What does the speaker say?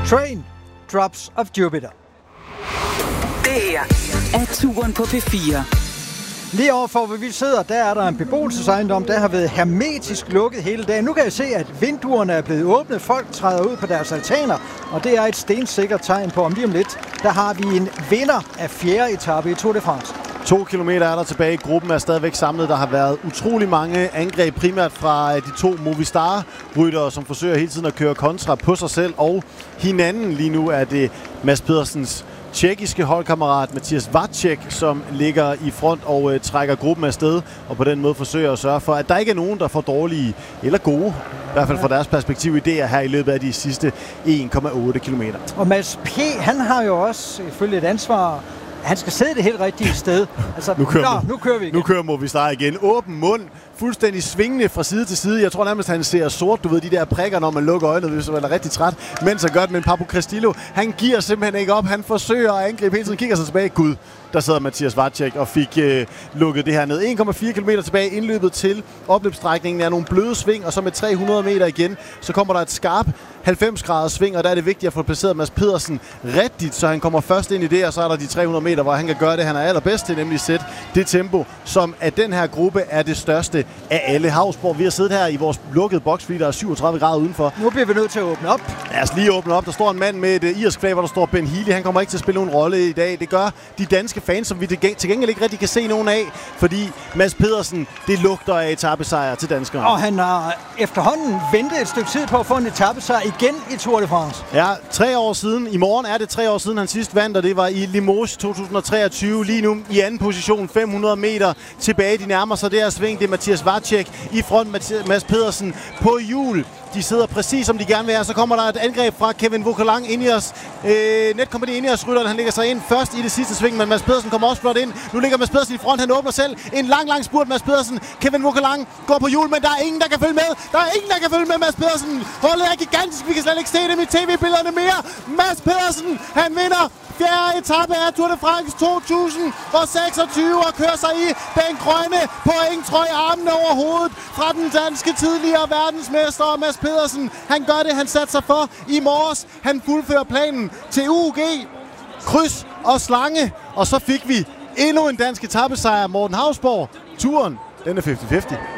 Train, Drops of Jupiter. Det her er Turen på P4. Lige overfor, hvor vi sidder, der er der en beboelsesejendom, der har været hermetisk lukket hele dagen. Nu kan jeg se, at vinduerne er blevet åbnet. Folk træder ud på deres altaner, og det er et stensikkert tegn på, om lige om lidt, der har vi en vinder af 4. etape i Tour de France. 2 kilometer er der tilbage. Gruppen er stadigvæk samlet. Der har været utrolig mange angreb, primært fra de 2 Movistar-ryttere, som forsøger hele tiden at køre kontra på sig selv og hinanden. Lige nu er det Mads Pedersens tjekkiske holdkammerat Mathias Vacek, som ligger i front og trækker gruppen afsted, og på den måde forsøger at sørge for, at der ikke er nogen, der får dårlige eller gode, i hvert fald fra deres perspektiv, idéer her i løbet af de sidste 1,8 kilometer. Og Mads P., han har jo også ifølge et ansvar. Han skal sidde det helt rigtige sted. Altså, nu kører vi igen. Nu kører Movistar igen. Åben mund, fuldstændig svingende fra side til side. Jeg tror nærmest, han ser sort. Du ved, de der prikker, når man lukker øjnene, hvis man er rigtig træt. Mens han gør det med Papo Cristillo. Han giver simpelthen ikke op. Han forsøger at angribe hele tiden, kigger sig tilbage. Gud, der sidder Mathias Vacek og fik lukket det her ned. 1,4 km tilbage. Indløbet til opløbsstrækningen er nogle bløde sving, og så med 300 meter igen, så kommer der et skarp 90-graders sving, og der er det vigtigt at få placeret Mads Pedersen rigtigt, så han kommer først ind i det, og så er der de 300 meter, hvor han kan gøre det, han er allerbedst til, nemlig sætte det tempo, som af den her gruppe er det største af alle. Havsborg, vi har siddet her i vores lukkede boks, fordi der er 37 grader udenfor. Nu bliver vi nødt til at åbne op. Lad os lige åbne op. Der står en mand med et irsk flag, hvor der står Ben Healy. Han kommer ikke til at spille nogen rolle i dag. Det gør de danske fans, som vi til gengæld ikke rigtig kan se nogen af, fordi Mads Pedersen, det lugter af etapesejr til danskerne. Og han har efterhånden ventet et stykke tid på at få en etapesejr igen i Tour de France. Ja, 3 år siden. I morgen er det 3 år siden, han sidst vandt, og det var i Limoges 2023. Lige nu i anden position, 500 meter tilbage. De nærmer sig det her sving. Det er Mathias Vacek i front, Mads Pedersen på hjul. De sidder præcis, som de gerne vil have. Så kommer der et angreb fra Kevin Vauquelin ind i os. Netcompany ind i os. Rytteren, han lægger sig ind først i det sidste sving, men Mads Pedersen kommer også flot ind. Nu ligger Mads Pedersen i front. Han åbner selv en lang spurt. Mads Pedersen. Kevin Vauquelin går på hjul, men der er ingen, der kan følge med. Der er ingen, der kan følge med Mads Pedersen. Holdet er gigantisk. Vi kan slet ikke se dem i tv-billederne mere. Mads Pedersen, han vinder 4. etape af Tour de France 2026 og kører sig i den grønne pointtrøje, armene over hovedet fra den danske tidligere verdensmester Mads Pedersen. Han gør det, han satte sig for i morges. Han fuldfører planen til UG, kryds og slange. Og så fik vi endnu en dansk etapesejr. Morten Havsborg. Turen, den er 50-50.